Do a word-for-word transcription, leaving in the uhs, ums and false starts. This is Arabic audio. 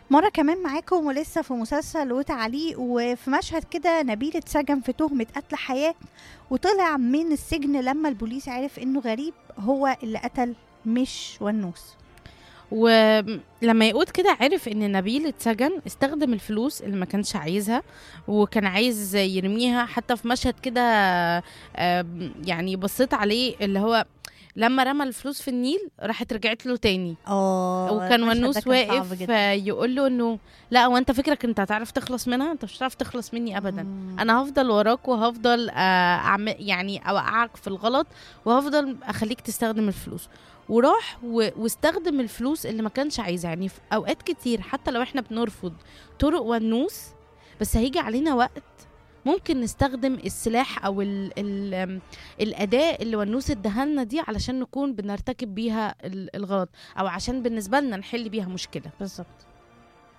مرة كمان معاكم ولسه في مسلسل وتعليق، وفي مشهد كده نبيل اتسجن في تهمة قتل حياة، وطلع من السجن لما البوليس عرف انه غريب هو اللي قتل مش ونوس. ولما يقود كده عرف ان نبيل اتسجن، استخدم الفلوس اللي ما كانش عايزها وكان عايز يرميها. حتى في مشهد كده آم، يعني بصيت عليه، اللي هو لما رمى الفلوس في النيل راحت رجعت له تاني. اه وكان المشهد ده ونوس كان صعب واقف جدا. يقول له انه لا، هو انت فكرك انت هتعرف تخلص منها؟ انت مش هتعرف تخلص مني ابدا. مم. انا هفضل وراك وهفضل آه، اعمل يعني اوقعك في الغلط، وهفضل اخليك تستخدم الفلوس. وراح و- واستخدم الفلوس اللي ما كانش عايزها. يعني في اوقات كتير حتى لو احنا بنرفض طرق ونوس، بس هيجي علينا وقت ممكن نستخدم السلاح او ال ال آم، الاداه اللي ونوس ادهالنا دي علشان نكون بنرتكب بيها ال- الغلط، او عشان بالنسبه لنا نحل بيها مشكله. بالظبط.